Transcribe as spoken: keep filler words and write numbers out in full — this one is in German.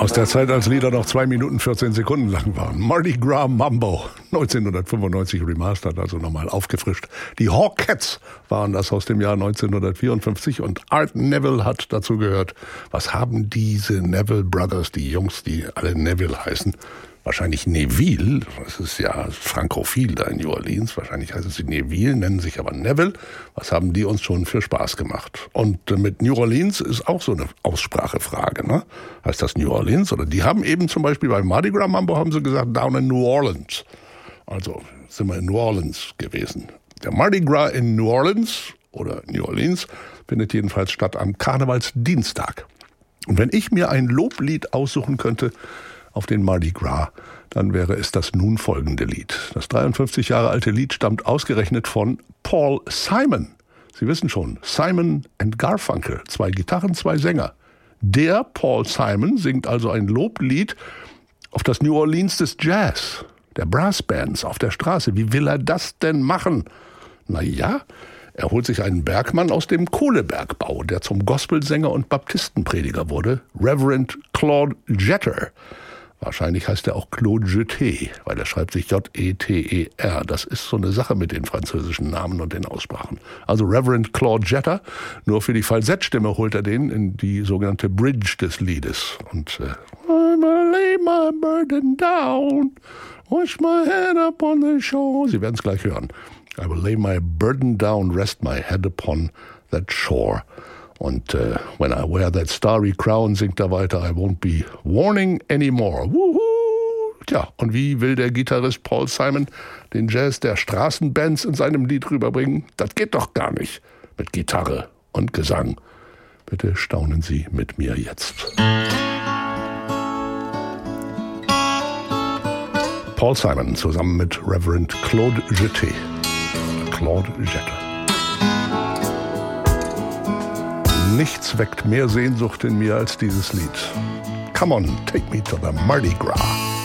Aus der Zeit, als Lieder noch zwei Minuten vierzehn Sekunden lang waren. Mardi Gras Mambo, neunzehnhundertfünfundneunzig remastert, also nochmal aufgefrischt. Die Hawkettes waren das aus dem Jahr neunzehnhundertvierundfünfzig und Art Neville hat dazu gehört. Was haben diese Neville Brothers, die Jungs, die alle Neville heißen, wahrscheinlich Neville, das ist ja frankophil da in New Orleans, wahrscheinlich heißen sie Neville, nennen sich aber Neville. Was haben die uns schon für Spaß gemacht? Und mit New Orleans ist auch so eine Aussprachefrage, ne? Heißt das New Orleans? Oder die haben eben zum Beispiel bei Mardi Gras Mambo haben sie gesagt, down in New Orleans. Also sind wir in New Orleans gewesen. Der Mardi Gras in New Orleans oder New Orleans findet jedenfalls statt am Karnevalsdienstag. Und wenn ich mir ein Loblied aussuchen könnte auf den Mardi Gras, dann wäre es das nun folgende Lied. Das dreiundfünfzig Jahre alte Lied stammt ausgerechnet von Paul Simon. Sie wissen schon, Simon and Garfunkel, zwei Gitarren, zwei Sänger. Der Paul Simon singt also ein Loblied auf das New Orleans des Jazz, der Brassbands auf der Straße. Wie will er das denn machen? Na ja, er holt sich einen Bergmann aus dem Kohlebergbau, der zum Gospelsänger und Baptistenprediger wurde, Reverend Claude Jeter. Wahrscheinlich heißt er auch Claude Jeter, weil er schreibt sich J E T E R. Das ist so eine Sache mit den französischen Namen und den Aussprachen. Also Reverend Claude Jeter, nur für die Falsettstimme holt er den in die sogenannte Bridge des Liedes. Und äh, I'm gonna lay my burden down, wash my head upon the shore. Sie werden es gleich hören. I will lay my burden down, rest my head upon that shore. Und uh, when I wear that starry crown, singt er weiter, I won't be warning anymore. Wuhu! Tja, und wie will der Gitarrist Paul Simon den Jazz der Straßenbands in seinem Lied rüberbringen? Das geht doch gar nicht mit Gitarre und Gesang. Bitte staunen Sie mit mir jetzt. Paul Simon zusammen mit Reverend Claude Jeter. Claude Jeter. Nichts weckt mehr Sehnsucht in mir als dieses Lied. Come on, take me to the Mardi Gras.